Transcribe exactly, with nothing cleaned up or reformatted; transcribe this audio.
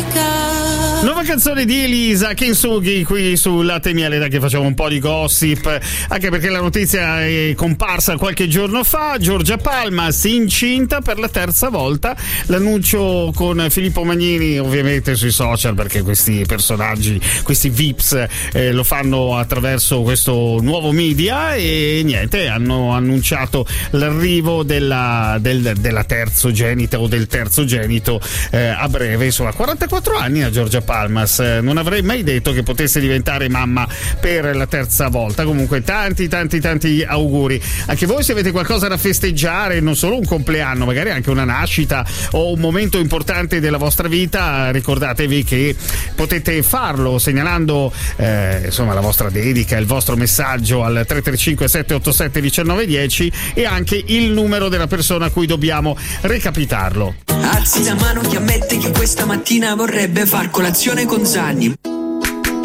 Nuova canzone di Elisa Kintsugi qui su Latte e Miele, da che facciamo un po' di gossip, anche perché la notizia è comparsa qualche giorno fa. Giorgia Palmas incinta per la terza volta, l'annuncio con Filippo Magnini ovviamente sui social, perché questi personaggi, questi Vips eh, lo fanno attraverso questo nuovo media, e niente, hanno annunciato l'arrivo della, del, della terzogenita o del terzogenito eh, a breve. Insomma, quarantaquattro anni a Giorgia Palmas, non avrei mai detto che potesse diventare mamma per la terza volta. Comunque tanti tanti tanti auguri anche voi, se avete qualcosa da festeggiare, non solo un compleanno, magari anche una nascita o un momento importante della vostra vita, ricordatevi che potete farlo segnalando eh, insomma la vostra dedica, il vostro messaggio al tre tre cinque sette otto sette uno nove uno zero e anche il numero della persona a cui dobbiamo recapitarlo. Alzi la mano chi ammette che questa mattina vorrebbe far colazione con Zanni.